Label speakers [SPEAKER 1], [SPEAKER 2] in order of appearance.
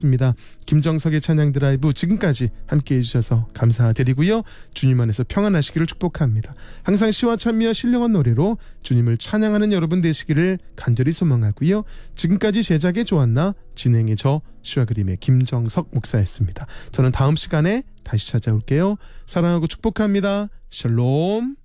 [SPEAKER 1] 입니다. 김정석의 찬양 드라이브 지금까지 함께해 주셔서 감사드리고요. 주님 안에서 평안하시기를 축복합니다. 항상 시와 찬미와 신령한 노래로 주님을 찬양하는 여러분 되시기를 간절히 소망하고요. 지금까지 제작의 조한나, 진행의 저 시와 그림의 김정석 목사였습니다. 저는 다음 시간에 다시 찾아올게요. 사랑하고 축복합니다. 샬롬.